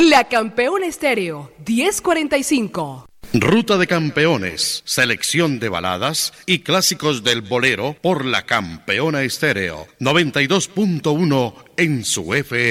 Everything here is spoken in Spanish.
La Campeona Estéreo, 1045. Ruta de Campeones, selección de baladas y clásicos del bolero por La Campeona Estéreo, 92.1 en su FM.